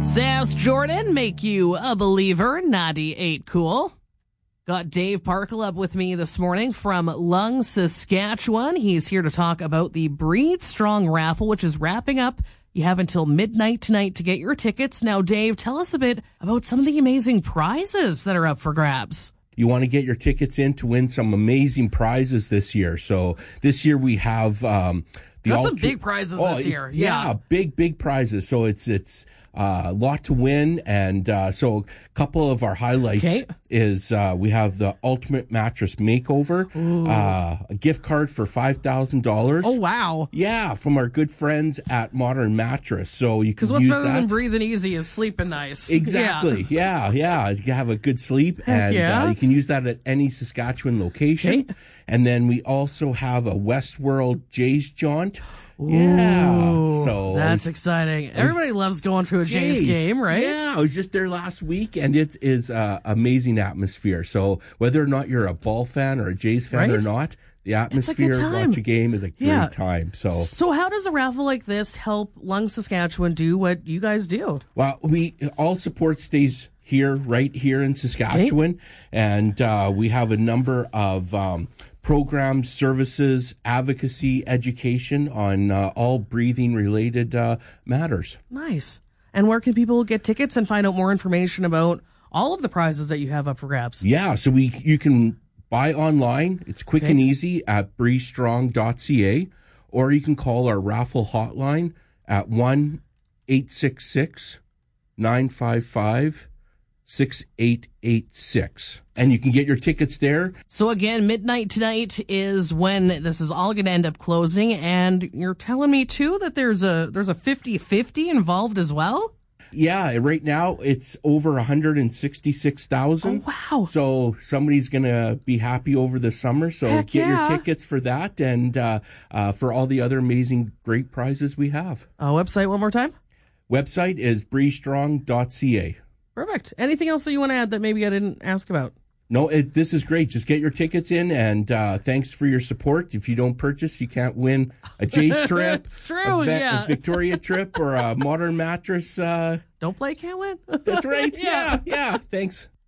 Sass Jordan, make you a believer, 98 cool. Got Dave Parkle up with me this morning from Lung, Saskatchewan. He's here to talk about the Breathe Strong raffle, which is wrapping up. You have until midnight tonight to get your tickets. Now, Dave, tell us a bit about some of the amazing prizes that are up for grabs. You want to get your tickets in to win some amazing prizes this year. So this year we have some big prizes this year. Yeah, big prizes. So it's a lot to win, and so a couple of our highlights is we have the Ultimate Mattress Makeover, a gift card for $5,000. Oh, wow. Yeah, from our good friends at Modern Mattress. So you can use that. Because what's better than breathing easy is sleeping nice. Exactly. Yeah. You have a good sleep, and you can use that at any Saskatchewan location. Okay. And then we also have a Westworld Jays jaunt. Yeah, so that's exciting. Everybody loves going to a Jays game, right? Yeah, I was just there last week, and it is amazing atmosphere. So whether or not you're a ball fan or a Jays fan or not, the atmosphere to watch a game is a great time. So how does a raffle like this help Lung, Saskatchewan do what you guys do? Well, all support stays right here in Saskatchewan, and we have a number of programs, services, advocacy, education on all breathing-related matters. Nice. And where can people get tickets and find out more information about all of the prizes that you have up for grabs? Yeah, so you can buy online. It's quick and easy at breestrong.ca, or you can call our raffle hotline at 1-866-955-6886, and you can get your tickets there. So again, midnight tonight is when this is all going to end up closing, and you're telling me too that there's a 50-50 involved as well? Yeah, right now it's over 166,000. Oh, wow. So somebody's going to be happy over the summer. So get your tickets for that, and for all the other amazing great prizes we have. Website one more time? Website is breestrong.ca. Perfect. Anything else that you want to add that maybe I didn't ask about? No, this is great. Just get your tickets in, and thanks for your support. If you don't purchase, you can't win a Jays trip, it's true, a Victoria trip, or a Modern Mattress. Don't play, can't win. That's right. Yeah. Thanks.